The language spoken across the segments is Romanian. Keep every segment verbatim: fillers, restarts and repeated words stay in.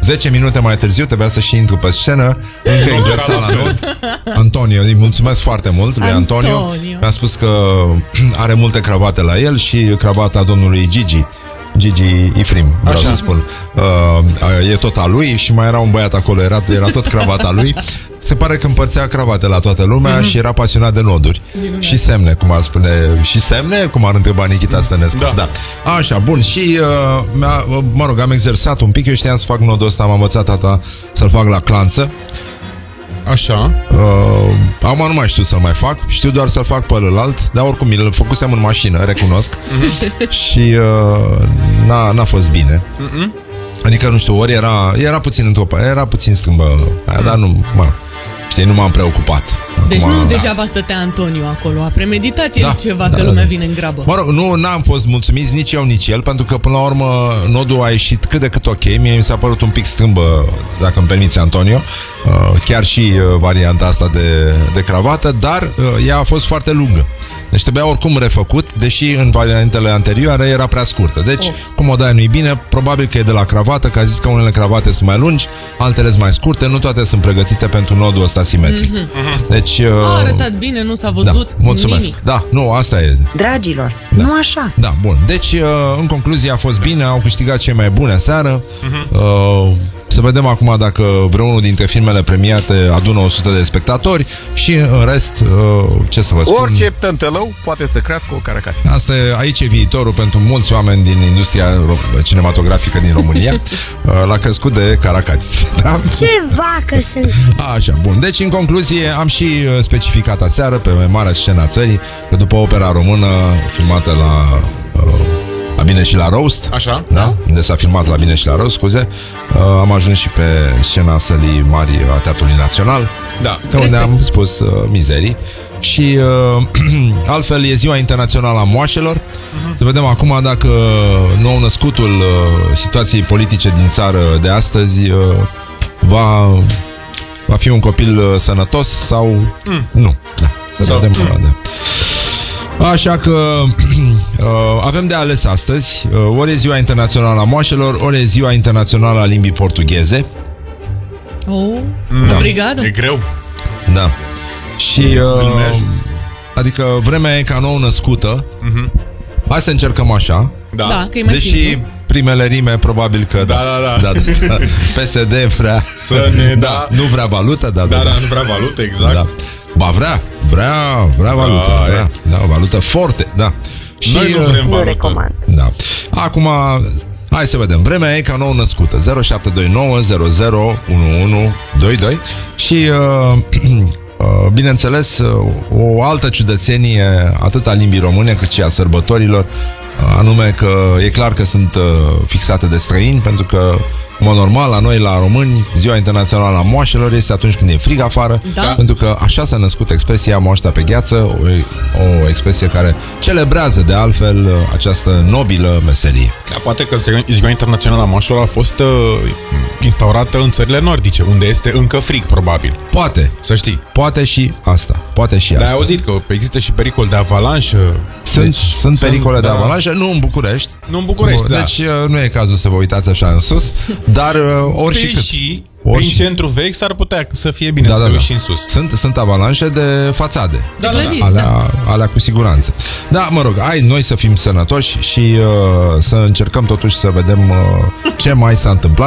zece minute mai târziu trebuia să și intru pe scenă. Încă exact la not. Antonio, îi mulțumesc foarte mult lui Antonio. Antonio. Mi-a spus că are multe cravate la el și cravata domnului Gigi Gigi Ifrim, vreau Așa. să spun. Uh, e tot a lui și mai era un băiat acolo, era, era tot cravata lui. Se pare că împărțea cravate la toată lumea mm-hmm. și era pasionat de noduri. Minunat. Și semne, cum ar spune. Și semne, cum ar întreba Nichita Stănescu. Da. Da. Așa, bun. Și, uh, mi-a, mă rog, am exersat un pic. Eu știam să fac nodul ăsta, am învățat tata să-l fac la clanță. Așa. Uh, acum nu mai știu să-l mai fac. Știu doar să-l fac pe ălalt. Dar oricum, îl făcusem în mașină, recunosc. Mm-hmm. Și uh, n-a, n-a fost bine. Mm-hmm. Adică, nu știu, ori era, era puțin într-o, era puțin strâmbă aia, dar nu, mă, știi, nu m-am preocupat. Deci Acum, nu degeaba stătea Antonio acolo. A premeditat el Da, ceva, da, că da, lumea da. vine în grabă. Mă rog, nu n-am fost mulțumiți nici eu, nici el, pentru că până la urmă nodul a ieșit cât de cât ok. Mie mi s-a părut un pic strâmbă, dacă îmi permiți, Antonio, uh, chiar și uh, varianta asta de, de cravată, dar uh, ea a fost foarte lungă. Deci trebuia oricum refăcut, deși în variantele anterioare era prea scurtă. Deci, of. cum o dai nu-i bine, probabil că e de la cravată, că a zis că unele cravate sunt mai lungi, altele sunt mai scurte, nu toate sunt pregătite pentru nodul ăsta simetric. Mm-hmm. Deci... Uh, A arătat bine, nu s-a văzut da, mulțumesc. nimic. Da, nu, asta e. Dragilor, Da. nu așa. Da, bun. Deci, uh, în concluzie, a fost bine, au câștigat cei mai bune aseară. Uh-huh. Uh, să vedem acum dacă vreunul dintre filmele premiate adună o sută de spectatori și în rest, uh, ce să vă spun... Orice tântălău poate să crească o caracate. Asta e, aici e viitorul pentru mulți oameni din industria ro- cinematografică din România. uh, L-a crescut de caracati. Da? Ce vacă sunt! Așa, bun. Deci, în concluzie, am și uh, specificat aseară pe marea scena țării că după opera română filmată la... Uh, la Bine și la Roast. Așa. Da? Unde s-a filmat la Bine și la Roast, scuze. Uh, am ajuns și pe scena sălii mari a Teatrului Național. Da. Unde am spus uh, mizerii. Și uh, altfel e ziua internațională a moașelor. Uh-huh. Să vedem acum dacă nou născutul uh, situației politice din țară de astăzi uh, va, va fi un copil uh, sănătos sau mm. nu. Da. Să Sau, vedem. mm. Da. Așa că uh, avem de ales astăzi. uh, Ori e ziua internațională a moașelor, ori e ziua internațională a limbii portugheze. Oh, Da. obrigado. E greu. Da. Și uh, Gâlmej. adică vremea e ca nou născută. uh-huh. Hai să încercăm așa. Da, Da, că e mai Deși simplu. primele rime probabil că Da, da, da. da, da. P S D vrea Să ne da, da. nu vrea valută, da, Da, da, da, nu vrea valută, exact. da. Ba vrea, vrea, vrea valută, Da, vrea, da, o valută forte, da. Și Noi nu uh, vrem Nu valută. recomand. da. Acum, hai să vedem. Vremea e ca nou născută. zero șapte doi nouă zero zero unu unu doi doi. Și uh, uh, bineînțeles, uh, o altă ciudățenie atât a limbii române cât și a sărbătorilor, uh, anume că e clar că sunt uh, fixate de străini, pentru că în mod normal, la noi, la români, ziua internațională a moașelor este atunci când e frig afară, Da. pentru că așa s-a născut expresia moașta pe gheață, o, o expresie care celebrează de altfel această nobilă meserie. Dar poate că ziua internațională a moașelor a fost uh, instaurată în țările nordice, unde este încă frig, probabil. Poate, Să știi. poate și asta, poate și Dar ai asta. auzit că există și pericol de avalanșă. Sunt, deci, sunt pericole de da. avalanșă, nu în București. Nu în București, da. Deci uh, nu e cazul să vă uitați așa în sus, dar uh, oricât. Deși, Orice. prin centru vechi s-ar putea să fie bine Da, să da, te da. uiți și în sus. Sunt, sunt avalanșe de fațade. Da, da, clădiri. da. Alea, alea cu siguranță. Da, mă rog, hai noi să fim sănătoși și uh, să încercăm totuși să vedem uh, ce mai s-a întâmplat.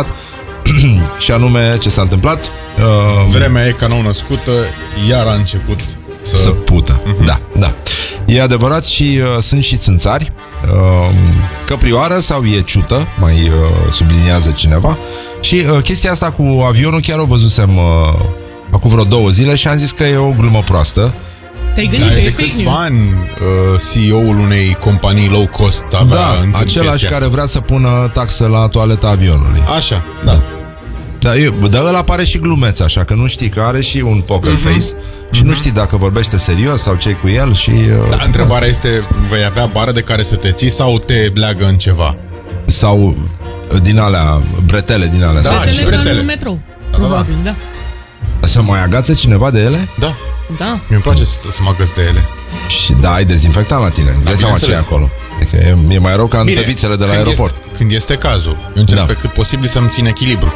Și anume, ce s-a întâmplat? Uh, Vremea e ca nou născută, iar a început să... Să pută, uh-huh. Da, da. E adevărat și uh, sunt și țânțari. uh, Căprioară sau e ciută, mai uh, subliniază cineva. Și uh, chestia asta cu avionul chiar o văzusem uh, acum vreo două zile și am zis că e o glumă proastă. Te-ai gândit Dar că e de fake câțiva news? ani uh, C E O-ul unei companii low cost avea Da, în același chestia care asta. vrea să pună taxă la toaleta avionului. Așa, da. Dar da, ăla pare și glumeț, așa că nu știi că are și un poker Mhm. face și nu știi dacă vorbește serios sau ce cu el și... Uh, Da, întrebarea este, vei avea bară de care să te ții sau te bleagă în ceva? Sau uh, din alea, bretele din alea. Da, sau- și Bretele ca bretele. în metrou, da, probabil, da. Să mai agață cineva de ele? Da. Da. Mi-mi place să, să mă agăț de ele. Și da, ai dezinfectant la tine. Îți dai seama ce e bineînțeles. acolo. Adică e, e mai rău ca în tăvițele de la când aeroport. Este, când este cazul, eu încerc Da. pe cât posibil să-mi țin echilibru.